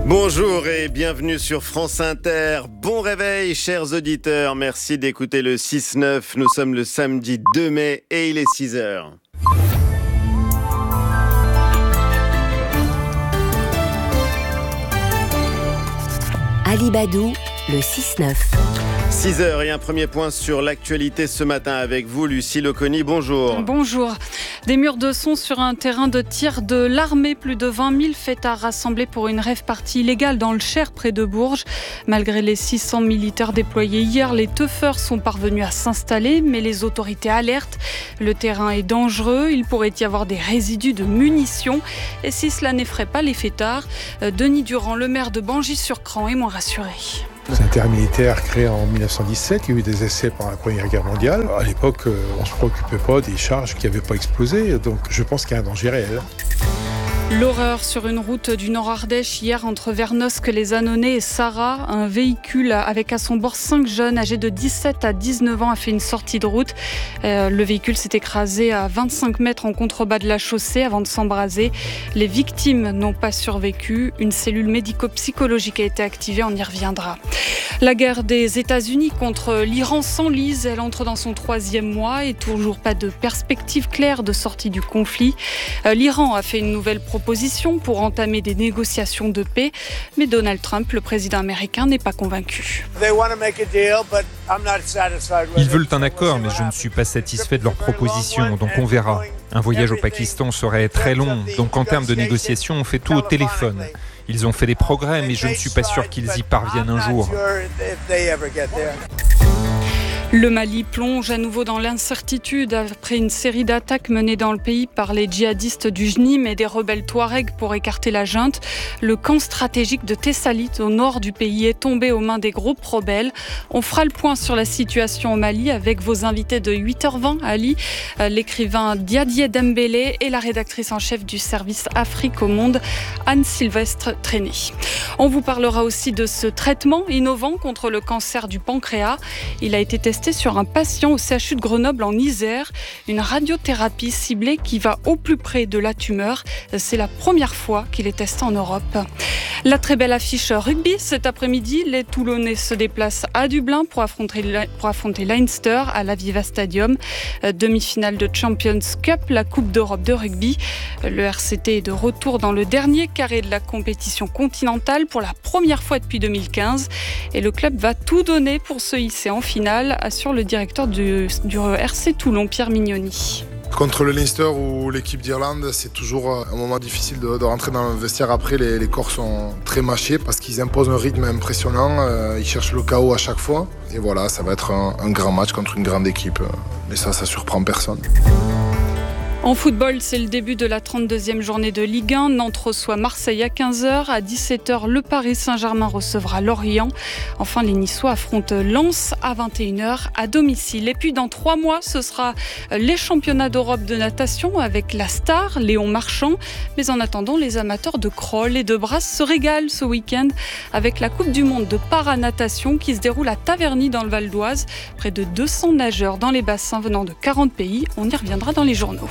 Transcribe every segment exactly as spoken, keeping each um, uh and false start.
Bonjour et bienvenue sur France Inter. Bon réveil, chers auditeurs. Merci d'écouter le six neuf. Nous sommes le samedi deux mai et il est six heures. Alibadou, le six neuf. six heures et un premier point sur l'actualité ce matin avec vous, Lucie Loconi. Bonjour. Bonjour. Des murs de son sur un terrain de tir de l'armée. Plus de vingt mille fêtards rassemblés pour une rave-party illégale dans le Cher, près de Bourges. Malgré les six cents militaires déployés hier, les teufeurs sont parvenus à s'installer, mais les autorités alertent. Le terrain est dangereux, il pourrait y avoir des résidus de munitions. Et si cela n'effraie pas les fêtards, Denis Durand, le maire de Bangis-sur-Cran, est moins rassuré. C'est un terrain militaire créé en mille neuf cent dix-sept, il y a eu des essais pendant la Première Guerre mondiale. À l'époque, on ne se préoccupait pas des charges qui n'avaient pas explosé, donc je pense qu'il y a un danger réel. L'horreur sur une route du Nord-Ardèche hier entre Vernosque, les Annonay et Sarrat. Un véhicule avec à son bord cinq jeunes âgés de dix-sept à dix-neuf ans a fait une sortie de route. Euh, le véhicule s'est écrasé à vingt-cinq mètres en contrebas de la chaussée avant de s'embraser. Les victimes n'ont pas survécu. Une cellule médico-psychologique a été activée, on y reviendra. La guerre des États-Unis contre l'Iran s'enlise. Elle entre dans son troisième mois et toujours pas de perspective claire de sortie du conflit. Euh, L'Iran a fait une nouvelle proposition pour entamer des négociations de paix, mais Donald Trump, le président américain, n'est pas convaincu. Ils veulent un accord, mais je ne suis pas satisfait de leur proposition, donc on verra. Un voyage au Pakistan serait très long, donc en termes de négociations, on fait tout au téléphone. Ils ont fait des progrès, mais je ne suis pas sûr qu'ils y parviennent un jour. Le Mali plonge à nouveau dans l'incertitude après une série d'attaques menées dans le pays par les djihadistes du J N I M et des rebelles Touaregs pour écarter la junte. Le camp stratégique de Tessalit, au nord du pays, est tombé aux mains des groupes rebelles. On fera le point sur la situation au Mali avec vos invités de huit heures vingt, Ali, l'écrivain Diadier Dembélé et la rédactrice en chef du service Afrique au Monde, Anne-Sylvestre Traîné. On vous parlera aussi de ce traitement innovant contre le cancer du pancréas. Il a été testé sur un patient au C H U de Grenoble en Isère, une radiothérapie ciblée qui va au plus près de la tumeur. C'est la première fois qu'il est testé en Europe. La très belle affiche rugby cet après-midi, les Toulonnais se déplacent à Dublin pour affronter, pour affronter Leinster à l'Aviva Stadium. Demi-finale de Champions Cup, la Coupe d'Europe de rugby. Le R C T est de retour dans le dernier carré de la compétition continentale pour la première fois depuis deux mille quinze. Et le club va tout donner pour se hisser en finale, assure le directeur du, du R C Toulon, Pierre Mignoni. Contre le Leinster ou l'équipe d'Irlande, c'est toujours un moment difficile de, de rentrer dans le vestiaire. Après, les, les corps sont très mâchés parce qu'ils imposent un rythme impressionnant. Euh, ils cherchent le chaos à chaque fois. Et voilà, ça va être un, un grand match contre une grande équipe. Mais ça, ça surprend personne. En football, c'est le début de la trente-deuxième journée de Ligue un. Nantes reçoit Marseille à quinze heures. À dix-sept heures, le Paris Saint-Germain recevra Lorient. Enfin, les Niçois affrontent Lens à vingt et une heures à domicile. Et puis, dans trois mois, ce sera les championnats d'Europe de natation avec la star, Léon Marchand. Mais en attendant, les amateurs de crawl et de brasse se régalent ce week-end avec la Coupe du Monde de paranatation qui se déroule à Taverny dans le Val d'Oise. Près de deux cents nageurs dans les bassins venant de quarante pays. On y reviendra dans les journaux.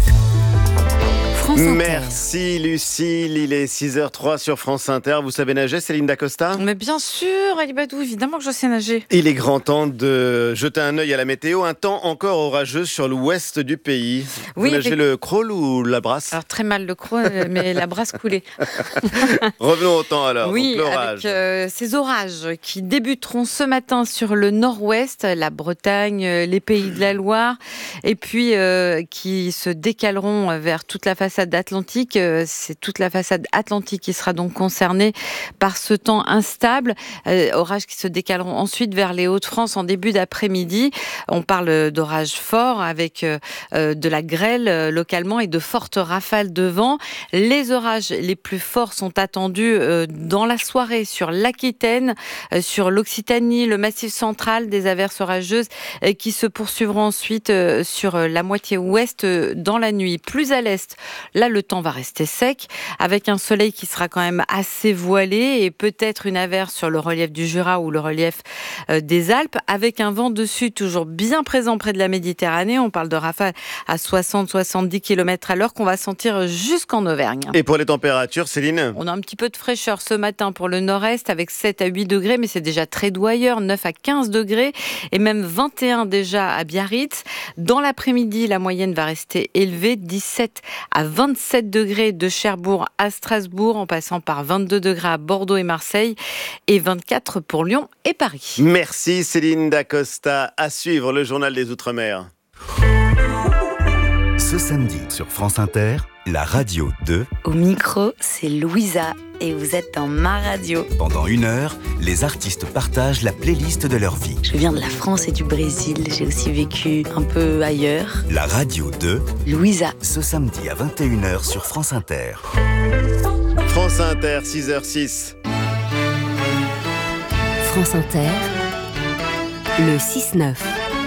Merci Lucille, il est six heures zéro trois sur France Inter. Vous savez nager, Céline Dacosta ? Mais bien sûr, Alibadou, évidemment que je sais nager. Il est grand temps de jeter un œil à la météo. Un temps encore orageux sur l'ouest du pays. Oui, Vous nagez avec... le crawl ou la brasse ? Alors très mal le crawl, mais la brasse coulée. Revenons au temps alors. Oui, donc, l'orage. avec euh, ces orages qui débuteront ce matin sur le nord-ouest, la Bretagne, les Pays de la Loire, et puis euh, qui se décaleront vers toute la façade atlantique. C'est toute la façade atlantique qui sera donc concernée par ce temps instable. Euh, orages qui se décaleront ensuite vers les Hauts-de-France en début d'après-midi. On parle d'orages forts avec euh, de la grêle euh, localement et de fortes rafales de vent. Les orages les plus forts sont attendus euh, dans la soirée sur l'Aquitaine, euh, sur l'Occitanie, le Massif central, des averses orageuses euh, qui se poursuivront ensuite euh, sur la moitié ouest euh, dans la nuit. Plus à l'est, Là, le temps va rester sec, avec un soleil qui sera quand même assez voilé et peut-être une averse sur le relief du Jura ou le relief des Alpes, avec un vent de sud toujours bien présent près de la Méditerranée. On parle de rafales à soixante à soixante-dix kilomètres à l'heure qu'on va sentir jusqu'en Auvergne. Et pour les températures, Céline ? On a un petit peu de fraîcheur ce matin pour le nord-est avec sept à huit degrés, mais c'est déjà très doux ailleurs, neuf à quinze degrés et même vingt et un déjà à Biarritz. Dans l'après-midi, la moyenne va rester élevée, dix-sept à vingt-sept degrés de Cherbourg à Strasbourg, en passant par vingt-deux degrés à Bordeaux et Marseille et vingt-quatre pour Lyon et Paris. Merci Céline Dacosta. À suivre le journal des Outre-mer. Ce samedi sur France Inter, la radio de... Au micro, c'est Louisa et vous êtes dans ma radio. Pendant une heure, les artistes partagent la playlist de leur vie. Je viens de la France et du Brésil, j'ai aussi vécu un peu ailleurs. La radio de... Louisa. Ce samedi à vingt et une heures sur France Inter. France Inter, six heures six. France Inter, le six neuf.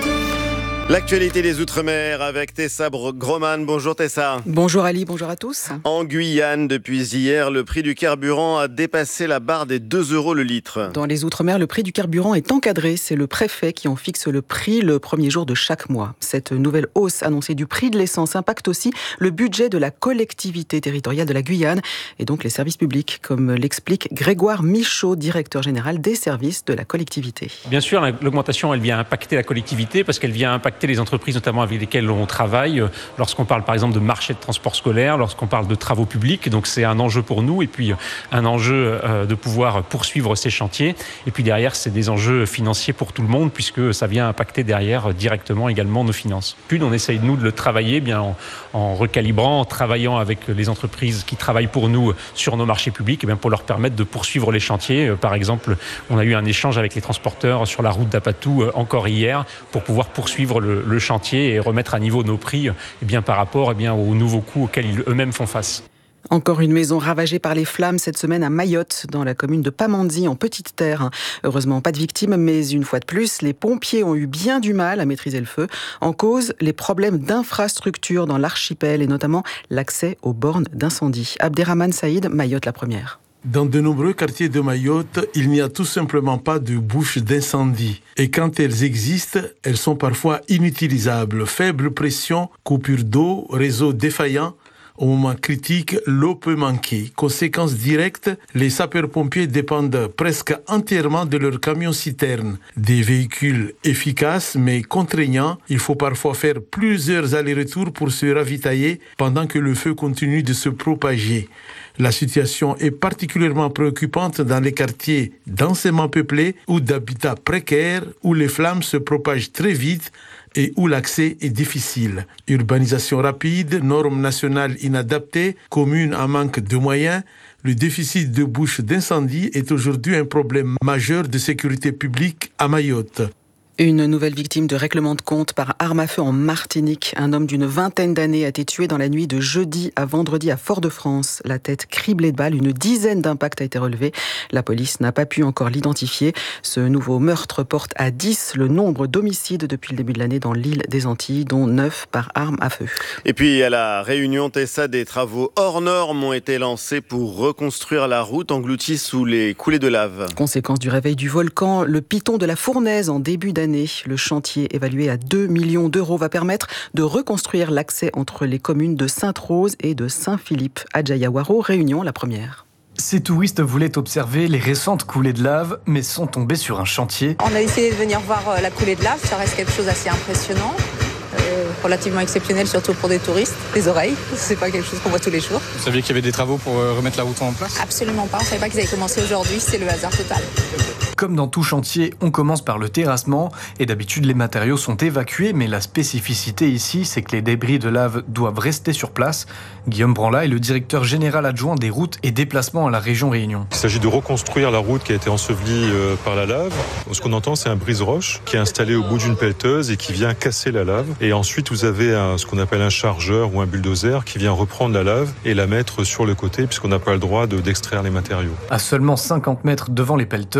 L'actualité des Outre-mer avec Tessa Groman. Bonjour Tessa. Bonjour Ali, bonjour à tous. En Guyane, depuis hier, le prix du carburant a dépassé la barre des deux euros le litre. Dans les Outre-mer, le prix du carburant est encadré. C'est le préfet qui en fixe le prix le premier jour de chaque mois. Cette nouvelle hausse annoncée du prix de l'essence impacte aussi le budget de la collectivité territoriale de la Guyane et donc les services publics, comme l'explique Grégoire Michaud, directeur général des services de la collectivité. Bien sûr, l'augmentation, elle vient impacter la collectivité parce qu'elle vient impacter les entreprises notamment avec lesquelles on travaille, lorsqu'on parle par exemple de marché de transport scolaire, lorsqu'on parle de travaux publics, donc c'est un enjeu pour nous et puis un enjeu de pouvoir poursuivre ces chantiers et puis derrière c'est des enjeux financiers pour tout le monde puisque ça vient impacter derrière directement également nos finances. Puis on essaye nous de le travailler bien en, en recalibrant, en travaillant avec les entreprises qui travaillent pour nous sur nos marchés publics et bien pour leur permettre de poursuivre les chantiers. Par exemple, on a eu un échange avec les transporteurs sur la route d'Apatou encore hier pour pouvoir poursuivre le Le, le chantier et remettre à niveau nos prix eh bien, par rapport eh bien, aux nouveaux coûts auxquels ils eux-mêmes font face. Encore une maison ravagée par les flammes cette semaine à Mayotte, dans la commune de Pamandzi, en Petite Terre. Heureusement, pas de victimes, mais une fois de plus, les pompiers ont eu bien du mal à maîtriser le feu. En cause, les problèmes d'infrastructure dans l'archipel et notamment l'accès aux bornes d'incendie. Abderrahmane Saïd, Mayotte la première. Dans de nombreux quartiers de Mayotte, il n'y a tout simplement pas de bouches d'incendie. Et quand elles existent, elles sont parfois inutilisables. Faible pression, coupure d'eau, réseau défaillant. Au moment critique, l'eau peut manquer. Conséquence directe, les sapeurs-pompiers dépendent presque entièrement de leurs camions-citernes. Des véhicules efficaces mais contraignants, il faut parfois faire plusieurs allers-retours pour se ravitailler pendant que le feu continue de se propager. La situation est particulièrement préoccupante dans les quartiers densément peuplés ou d'habitats précaires où les flammes se propagent très vite et où l'accès est difficile. Urbanisation rapide, normes nationales inadaptées, communes en manque de moyens, le déficit de bouches d'incendie est aujourd'hui un problème majeur de sécurité publique à Mayotte. Une nouvelle victime de règlement de compte par arme à feu en Martinique. Un homme d'une vingtaine d'années a été tué dans la nuit de jeudi à vendredi à Fort-de-France. La tête criblée de balles, une dizaine d'impacts a été relevée. La police n'a pas pu encore l'identifier. Ce nouveau meurtre porte à dix le nombre d'homicides depuis le début de l'année dans l'île des Antilles, dont neuf par arme à feu. Et puis à la Réunion, Tessa, des travaux hors normes ont été lancés pour reconstruire la route engloutie sous les coulées de lave. Conséquence du réveil du volcan, le piton de la Fournaise en début d'année. Le chantier, évalué à deux millions d'euros, va permettre de reconstruire l'accès entre les communes de Sainte-Rose et de Saint-Philippe. Adjayawaro, Réunion, la première. Ces touristes voulaient observer les récentes coulées de lave, mais sont tombés sur un chantier. On a essayé de venir voir la coulée de lave, ça reste quelque chose d'assez impressionnant. Euh, relativement exceptionnel, surtout pour des touristes. Les oreilles, c'est pas quelque chose qu'on voit tous les jours. Vous saviez qu'il y avait des travaux pour remettre la route en place ? Absolument pas, on savait pas qu'ils avaient commencé aujourd'hui, c'est le hasard total. Comme dans tout chantier, on commence par le terrassement et d'habitude les matériaux sont évacués, mais la spécificité ici, c'est que les débris de lave doivent rester sur place. Guillaume Branlat est le directeur général adjoint des routes et déplacements à la région Réunion. Il s'agit de reconstruire la route qui a été ensevelie euh, par la lave. Ce qu'on entend, c'est un brise-roche qui est installé au bout d'une pelleteuse et qui vient casser la lave. Et ensuite, vous avez un, ce qu'on appelle un chargeur ou un bulldozer qui vient reprendre la lave et la mettre sur le côté puisqu'on n'a pas le droit de, d'extraire les matériaux. À seulement cinquante mètres devant les pelleteuses, des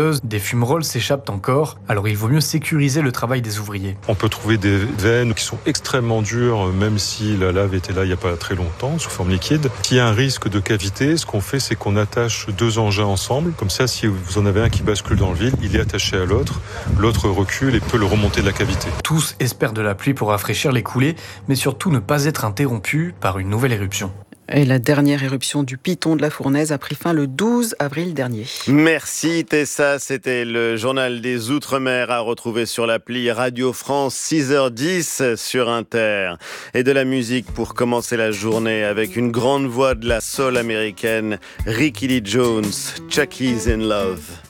fumerolles s'échappent encore, alors il vaut mieux sécuriser le travail des ouvriers. On peut trouver des veines qui sont extrêmement dures, même si la lave était là il n'y a pas très longtemps, sous forme liquide. S'il y a un risque de cavité, ce qu'on fait, c'est qu'on attache deux engins ensemble. Comme ça, si vous en avez un qui bascule dans le vide, il est attaché à l'autre, l'autre recule et peut le remonter de la cavité. Tous espèrent de la pluie pour rafraîchir les coulées, mais surtout ne pas être interrompus par une nouvelle éruption. Et la dernière éruption du Piton de la Fournaise a pris fin le douze avril dernier. Merci Tessa, c'était le journal des Outre-mer à retrouver sur l'appli Radio France six heures dix sur Inter. Et de la musique pour commencer la journée avec une grande voix de la soul américaine, Rickie Lee Jones, Chucky's in Love.